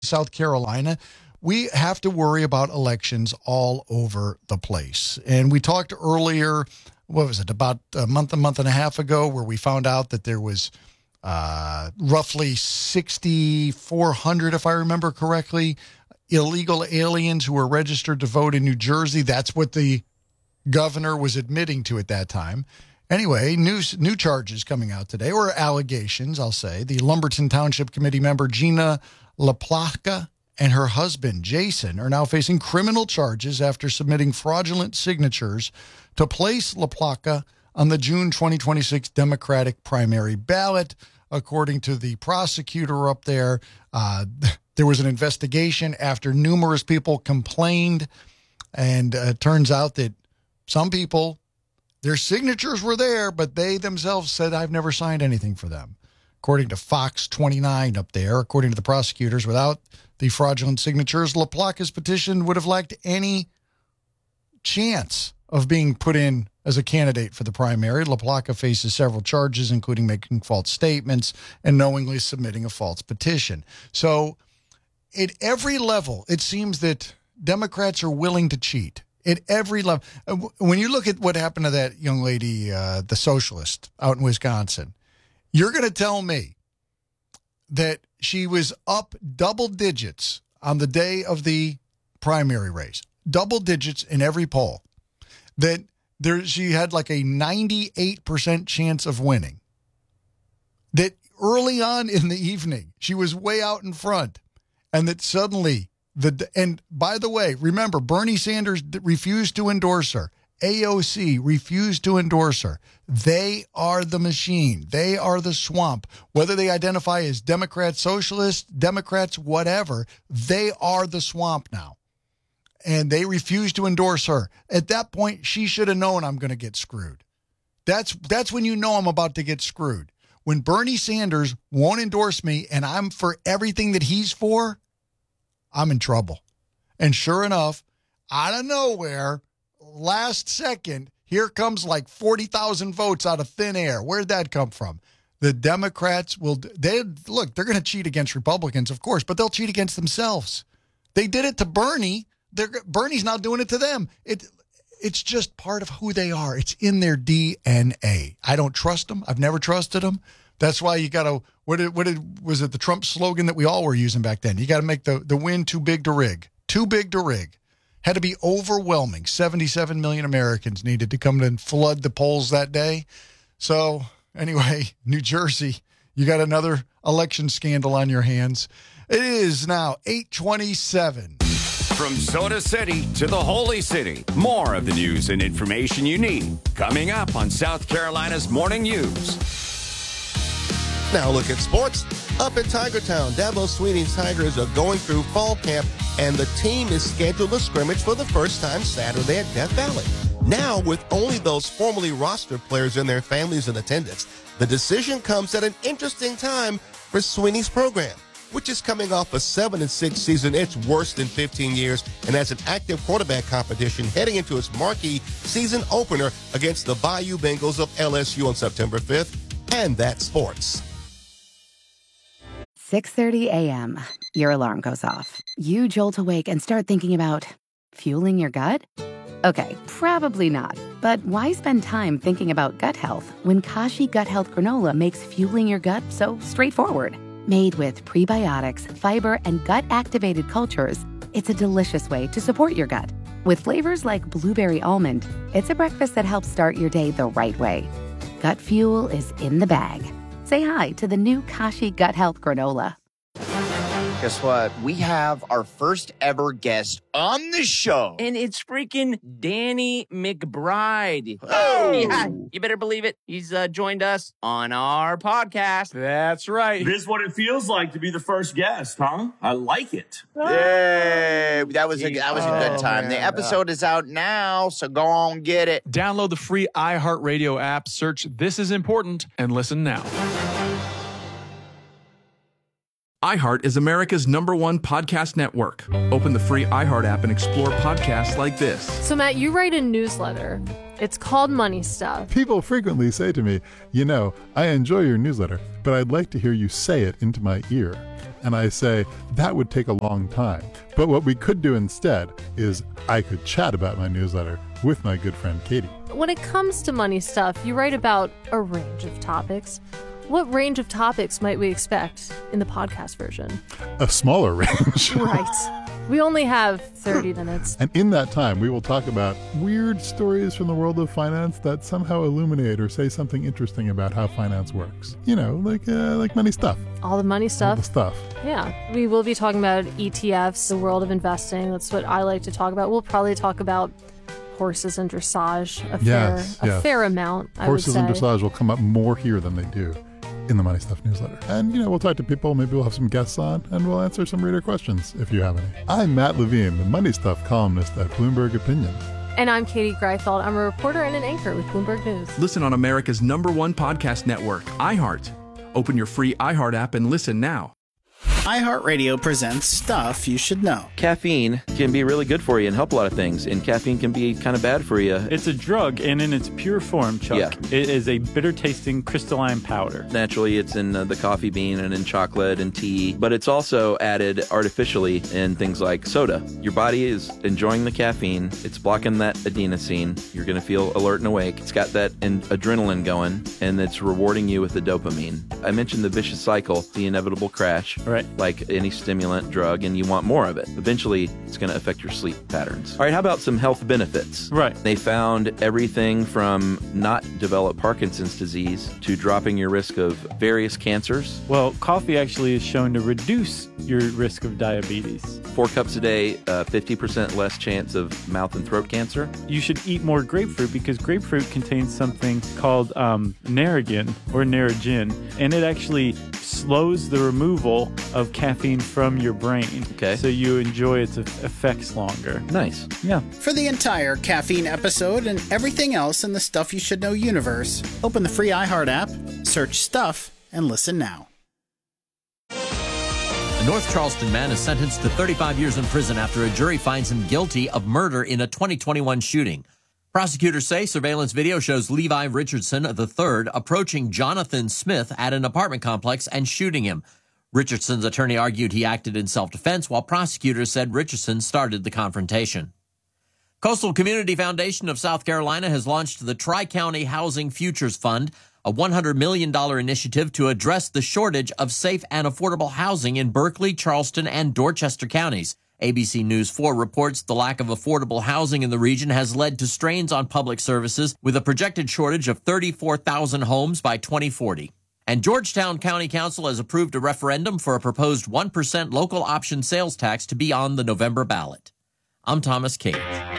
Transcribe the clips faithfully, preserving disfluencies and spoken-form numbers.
South Carolina, we have to worry about elections all over the place. And we talked earlier, what was it, about a month, a month and a half ago, where we found out that there was uh, roughly six thousand four hundred, if I remember correctly, illegal aliens who were registered to vote in New Jersey. That's what the governor was admitting to at that time. Anyway, new, new charges coming out today, or allegations, I'll say. The Lumberton Township Committee member Gina LaPlaca and her husband, Jason, are now facing criminal charges after submitting fraudulent signatures to place LaPlaca on the June twenty twenty-six Democratic primary ballot. According to the prosecutor up there, uh, there was an investigation after numerous people complained, and uh, it turns out that some people, their signatures were there, but they themselves said, I've never signed anything for them. According to Fox twenty-nine up there, according to the prosecutors, without the fraudulent signatures, LaPlaca's petition would have lacked any chance of being put in as a candidate for the primary. LaPlaca faces several charges, including making false statements and knowingly submitting a false petition. So at every level, it seems that Democrats are willing to cheat. At every level. When you look at what happened to that young lady, uh, the socialist out in Wisconsin, you're going to tell me that she was up double digits on the day of the primary race, double digits in every poll, that there she had like a ninety-eight percent chance of winning, that early on in the evening, she was way out in front, and that suddenly, the and by the way, remember, Bernie Sanders refused to endorse her. A O C refused to endorse her. They are the machine. They are the swamp. Whether they identify as Democrats, socialists, Democrats, whatever, they are the swamp now. And they refused to endorse her. At that point, she should have known I'm going to get screwed. That's that's when you know I'm about to get screwed. When Bernie Sanders won't endorse me and I'm for everything that he's for, I'm in trouble. And sure enough, out of nowhere, last second, here comes like forty thousand votes out of thin air. Where'd that come from? The Democrats will, they look, they're going to cheat against Republicans, of course, but they'll cheat against themselves. They did it to Bernie. They're, Bernie's now doing it to them. It, it's just part of who they are. It's in their D N A. I don't trust them. I've never trusted them. That's why you got to, what did, what did, was it the Trump slogan that we all were using back then? You got to make the, the win too big to rig. Too big to rig. Had to be overwhelming. seventy-seven million Americans needed to come and flood the polls that day. So anyway, New Jersey, you got another election scandal on your hands. It is now eight twenty-seven. From Soda City to the Holy City, more of the news and information you need coming up on South Carolina's Morning News. Now look at sports. Up in Tiger Town, Dabo Swinney's Tigers are going through fall camp, and the team is scheduled to scrimmage for the first time Saturday at Death Valley. Now, with only those formerly rostered players and their families in attendance, the decision comes at an interesting time for Swinney's program, which is coming off a seven and six season, its worst in fifteen years, and has an active quarterback competition heading into its marquee season opener against the Bayou Bengals of L S U on September fifth. And that's sports. six thirty a.m. Your alarm goes off. You jolt awake and start thinking about fueling your gut? Okay, probably not. But why spend time thinking about gut health when Kashi Gut Health Granola makes fueling your gut so straightforward? Made with prebiotics, fiber, and gut-activated cultures, it's a delicious way to support your gut. With flavors like blueberry almond, it's a breakfast that helps start your day the right way. Gut fuel is in the bag. Say hi to the new Kashi Gut Health Granola. Guess what? We have our first ever guest on the show. And it's freaking Danny McBride. Oh! Yeah, you better believe it. He's uh, joined us on our podcast. That's right. This is what it feels like to be the first guest, huh? I like it. Yay! That was a, that was a good time. man. The episode is out now, so go on, get it. Download the free iHeartRadio app, search This Is Important, and listen now. iHeart is America's number one podcast network. Open the free iHeart app and explore podcasts like this. So, Matt, you write a newsletter. It's called Money Stuff. People frequently say to me, you know, I enjoy your newsletter, but I'd like to hear you say it into my ear. And I say, that would take a long time. But what we could do instead is I could chat about my newsletter with my good friend Katie. When it comes to Money Stuff, you write about a range of topics. What range of topics might we expect in the podcast version? A smaller range. Right. We only have thirty minutes. And in that time, we will talk about weird stories from the world of finance that somehow illuminate or say something interesting about how finance works. You know, like uh, like money stuff. All the money stuff. All the stuff. Yeah. We will be talking about E T Fs, the world of investing. That's what I like to talk about. We'll probably talk about horses and dressage a yes, fair, yes. a fair amount, I Horses would say. and dressage will come up more here than they do in the Money Stuff newsletter. And, you know, we'll talk to people, maybe we'll have some guests on, and we'll answer some reader questions if you have any. I'm Matt Levine, the Money Stuff columnist at Bloomberg Opinion. And I'm Katie Greifeld. I'm a reporter and an anchor with Bloomberg News. Listen on America's number one podcast network, iHeart. Open your free iHeart app and listen now. iHeartRadio presents Stuff You Should Know. Caffeine can be really good for you and help a lot of things, and caffeine can be kind of bad for you. It's a drug, and in its pure form, Chuck, yeah. it is a bitter-tasting crystalline powder. Naturally, it's in uh, the coffee bean and in chocolate and tea, but it's also added artificially in things like soda. Your body is enjoying the caffeine. It's blocking that adenosine. You're going to feel alert and awake. It's got that in- adrenaline going, and it's rewarding you with the dopamine. I mentioned the vicious cycle, the inevitable crash. Right. Like any stimulant drug, and you want more of it. Eventually, it's going to affect your sleep patterns. All right, how about some health benefits? Right. They found everything from not develop Parkinson's disease to dropping your risk of various cancers. Well, coffee actually is shown to reduce your risk of diabetes. Four cups a day, uh, fifty percent less chance of mouth and throat cancer. You should eat more grapefruit because grapefruit contains something called um, Narragin or Narragin, and it actually slows the removal of caffeine from your brain. Okay. So you enjoy its effects longer. Nice. Yeah. For the entire caffeine episode and everything else in the Stuff You Should Know universe, open the free iHeart app, search Stuff, and listen now. A North Charleston man is sentenced to thirty-five years in prison after a jury finds him guilty of murder in a twenty twenty-one shooting. Prosecutors say surveillance video shows Levi Richardson the third approaching Jonathan Smith at an apartment complex and shooting him. Richardson's attorney argued he acted in self-defense, while prosecutors said Richardson started the confrontation. Coastal Community Foundation of South Carolina has launched the Tri-County Housing Futures Fund, a one hundred million dollars initiative to address the shortage of safe and affordable housing in Berkeley, Charleston, and Dorchester counties. A B C News four reports the lack of affordable housing in the region has led to strains on public services, with a projected shortage of thirty-four thousand homes by twenty forty. And Georgetown County Council has approved a referendum for a proposed one percent local option sales tax to be on the November ballot. I'm Thomas Cage.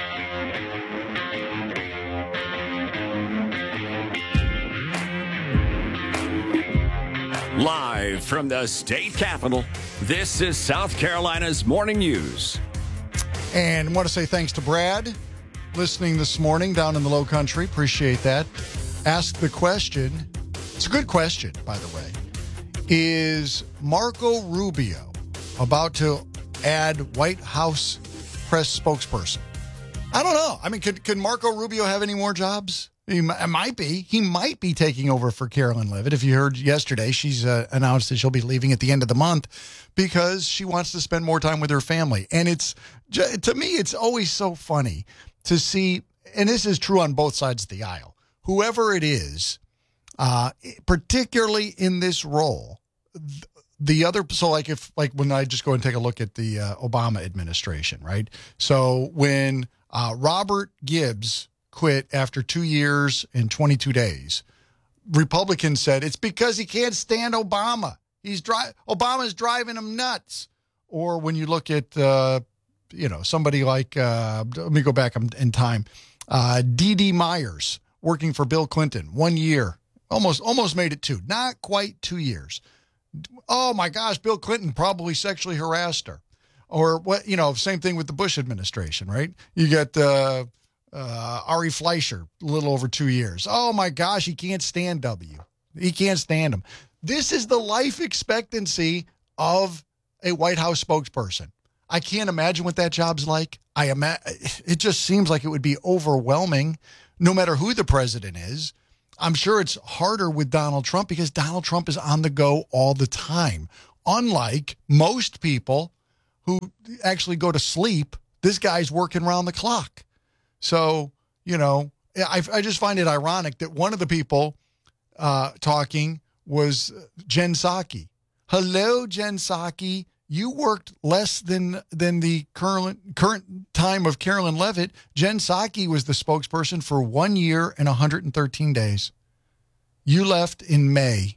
Live from the state capitol, this is South Carolina's Morning News. And I want to say thanks to Brad listening this morning down in the Low Country. Appreciate that. Ask the question. It's a good question, by the way. Is Marco Rubio about to add White House press spokesperson? I don't know. I mean, could, could Marco Rubio have any more jobs? He might be. He might be taking over for Carolyn Levitt. If you heard yesterday, she's uh, announced that she'll be leaving at the end of the month because she wants to spend more time with her family. And it's, to me, it's always so funny to see, and this is true on both sides of the aisle, whoever it is, uh, particularly in this role, the other, so like if, like when I just go and take a look at the uh, Obama administration, right? So when uh, Robert Gibbs quit after two years and twenty-two days, Republicans said it's because he can't stand Obama. He's dri- Obama's driving him nuts. Or when you look at, uh, you know, somebody like, uh, let me go back in time, uh, D D Myers working for Bill Clinton, one year, almost almost made it two, not quite two years. Oh my gosh, Bill Clinton probably sexually harassed her. Or what, you know, same thing with the Bush administration, right? You get uh, uh, Ari Fleischer, a little over two years. Oh my gosh, he can't stand W. He can't stand him. This is the life expectancy of a White House spokesperson. I can't imagine what that job's like. I ima- It just seems like it would be overwhelming. no matter who the president is. I'm sure it's harder with Donald Trump because Donald Trump is on the go all the time. Unlike most people who actually go to sleep, this guy's working around the clock. So, you know, I, I just find it ironic that one of the people uh, talking was Jen Psaki. Hello, Jen Psaki. You worked less than than the current current time of Carolyn Levitt. Jen Psaki was the spokesperson for one year and one hundred thirteen days. You left in May.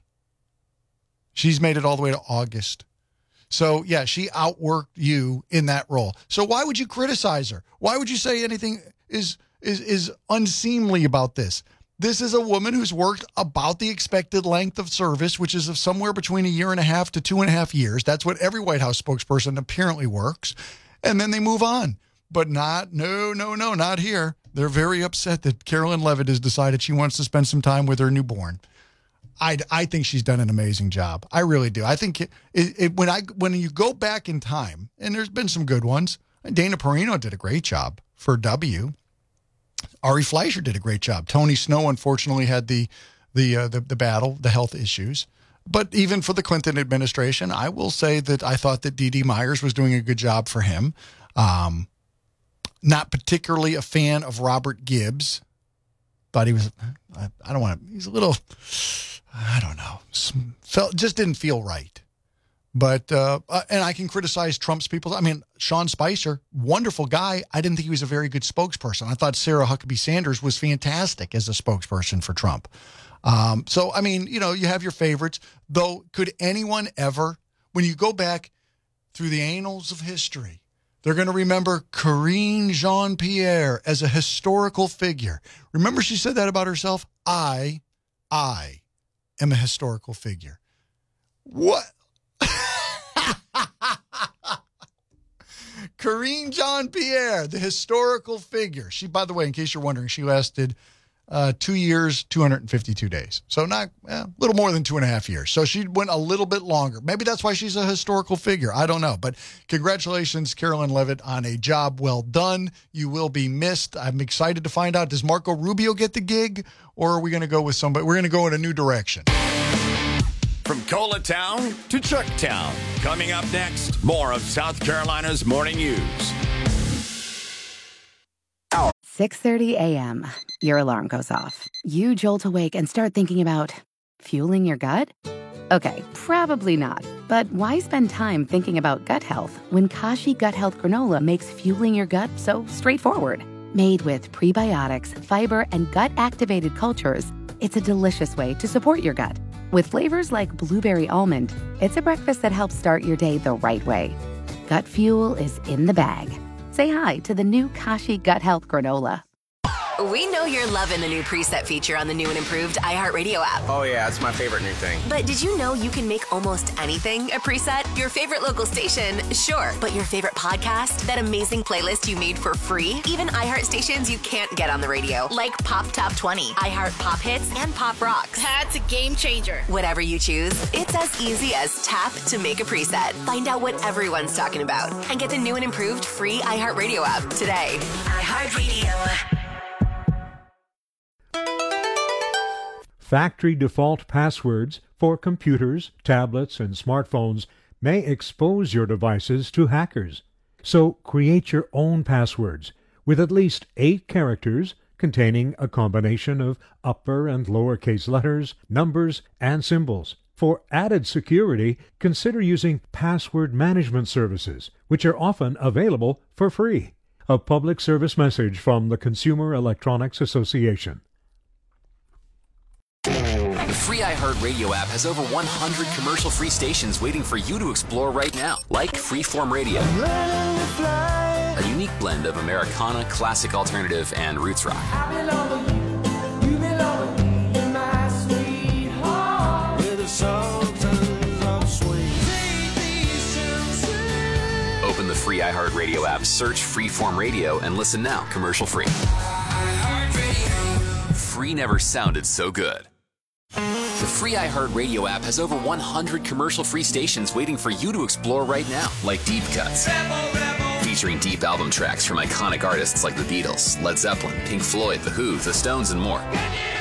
She's made it all the way to August. So, yeah, she outworked you in that role. So why would you criticize her? Why would you say anything is is is unseemly about this? This is a woman who's worked about the expected length of service, which is of somewhere between a year and a half to two and a half years. That's what every White House spokesperson apparently works. And then they move on. But not, no, no, no, not here. They're very upset that Carolyn Levitt has decided she wants to spend some time with her newborn. I, I think she's done an amazing job. I really do. I think it, it, it, when I when you go back in time, and there's been some good ones, Dana Perino did a great job for W. Ari Fleischer did a great job. Tony Snow, unfortunately, had the the, uh, the the battle, the health issues. But even for the Clinton administration, I will say that I thought that D D. Myers was doing a good job for him. Um, not particularly a fan of Robert Gibbs. Thought he was, I, I don't want to, he's a little, I don't know, felt just didn't feel right. But, uh, uh, and I can criticize Trump's people. I mean, Sean Spicer, wonderful guy. I didn't think he was a very good spokesperson. I thought Sarah Huckabee Sanders was fantastic as a spokesperson for Trump. Um, so, I mean, you know, you have your favorites. Though, could anyone ever, when you go back through the annals of history, they're going to remember Karine Jean-Pierre as a historical figure. Remember she said that about herself? I, I am a historical figure. What? Karine Jean-Pierre, the historical figure. She, by the way, in case you're wondering, she lasted uh, two years, two hundred fifty-two days. So not a eh, little more than two and a half years. So she went a little bit longer. Maybe that's why she's a historical figure. I don't know. But congratulations, Carolyn Levitt, on a job well done. You will be missed. I'm excited to find out, does Marco Rubio get the gig, or are we going to go with somebody? We're going to go in a new direction. From Coletown to Chucktown. Coming up next, more of South Carolina's Morning News. six thirty a.m. Your alarm goes off. You jolt awake and start thinking about fueling your gut? Okay, probably not. But why spend time thinking about gut health when Kashi Gut Health Granola makes fueling your gut so straightforward? Made with prebiotics, fiber, and gut-activated cultures, it's a delicious way to support your gut. With flavors like blueberry almond, it's a breakfast that helps start your day the right way. Gut fuel is in the bag. Say hi to the new Kashi Gut Health Granola. We know you're loving the new preset feature on the new and improved iHeartRadio app. Oh, yeah, it's my favorite new thing. But did you know you can make almost anything a preset? Your favorite local station, sure. But your favorite podcast? That amazing playlist you made for free? Even iHeart stations you can't get on the radio, like Pop Top twenty, iHeart Pop Hits, and Pop Rocks. That's a game changer. Whatever you choose, it's as easy as tap to make a preset. Find out what everyone's talking about and get the new and improved free iHeartRadio app today. iHeartRadio. Factory default passwords for computers, tablets, and smartphones may expose your devices to hackers. So create your own passwords with at least eight characters containing a combination of upper and lowercase letters, numbers, and symbols. For added security, consider using password management services, which are often available for free. A public service message from the Consumer Electronics Association. The free iHeartRadio app has over one hundred commercial-free stations waiting for you to explore right now, like Freeform Radio, a unique blend of Americana, classic alternative, and roots rock. Open the free iHeartRadio app, search Freeform Radio, and listen now, commercial-free. Free never sounded so good. The free iHeartRadio app has over one hundred commercial-free stations waiting for you to explore right now, like Deep Cuts, featuring deep album tracks from iconic artists like the Beatles, Led Zeppelin, Pink Floyd, The Who, The Stones, and more.